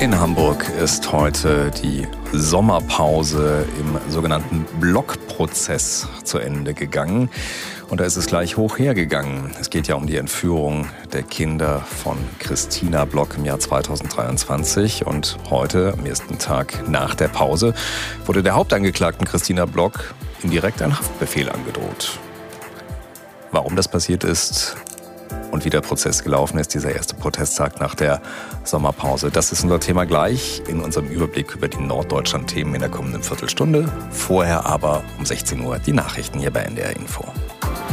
In Hamburg ist heute die Sommerpause im sogenannten Blockprozess zu Ende gegangen. Und da ist es gleich hoch hergegangen. Es geht ja um die Entführung der Kinder von Christina Block im Jahr 2023. Und heute, am ersten Tag nach der Pause, wurde der Hauptangeklagten Christina Block indirekt ein Haftbefehl angedroht. Warum das passiert ist und wie der Prozess gelaufen ist, dieser erste Protesttag nach der Sommerpause. Das ist unser Thema gleich in unserem Überblick über die Norddeutschland-Themen in der kommenden Viertelstunde. Vorher aber um 16 Uhr die Nachrichten hier bei NDR Info.